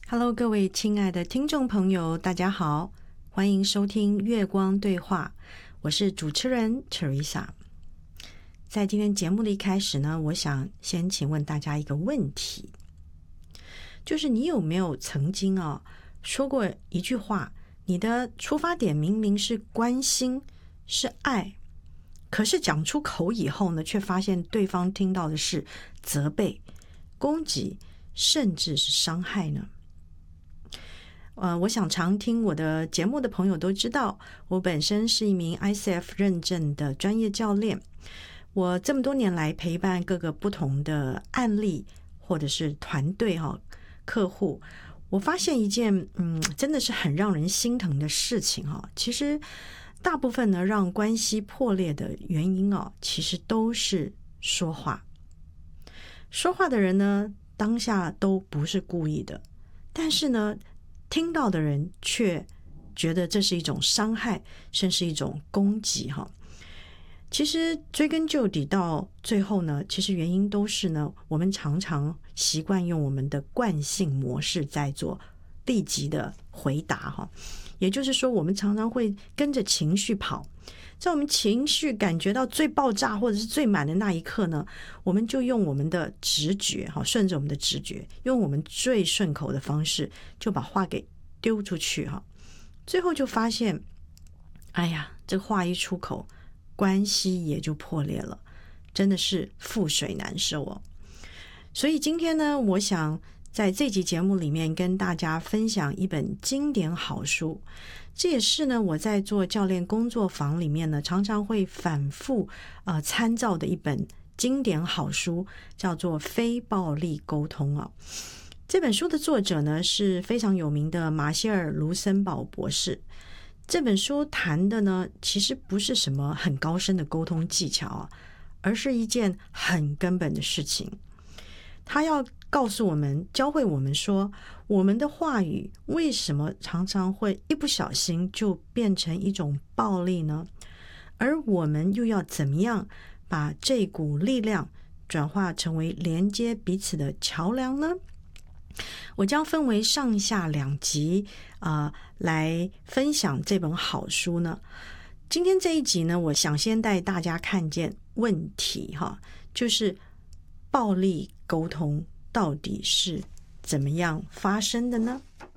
Hello， 各位亲爱的听众朋友，大家好，欢迎收听月光对话，我是主持人 Teresa。在今天节目的一开始呢，我想先请问大家一个问题，就是你有没有曾经说过一句话，你的出发点明明是关心，是爱，可是讲出口以后呢，却发现对方听到的是责备、攻击，甚至是伤害呢？我想常听我的节目的朋友都知道，我本身是一名 ICF 认证的专业教练。我这么多年来陪伴各个不同的案例或者是团队客户，我发现一件真的是很让人心疼的事情其实大部分呢让关系破裂的原因其实都是说话的人呢当下都不是故意的，但是呢听到的人却觉得这是一种伤害，甚是一种攻击其实追根究底到最后呢，其实原因都是呢，我们常常习惯用我们的惯性模式在做立即的回答也就是说我们常常会跟着情绪跑，在我们情绪感觉到最爆炸或者是最满的那一刻呢，我们就用我们的直觉顺着我们的直觉，用我们最顺口的方式就把话给丢出去最后就发现哎呀，这话一出口关系也就破裂了，真的是覆水难收所以今天呢，我想在这集节目里面跟大家分享一本经典好书，这也是呢我在做教练工作坊里面呢常常会反复参照的一本经典好书，叫做《非暴力沟通》这本书的作者呢是非常有名的马歇尔·卢森堡博士。这本书谈的呢其实不是什么很高深的沟通技巧而是一件很根本的事情。他要告诉我们，教会我们说，我们的话语为什么常常会一不小心就变成一种暴力呢？而我们又要怎么样把这股力量转化成为连接彼此的桥梁呢？我将分为上下两集来分享这本好书呢。今天这一集呢，我想先带大家看见问题就是暴力沟通到底是怎么样发生的呢？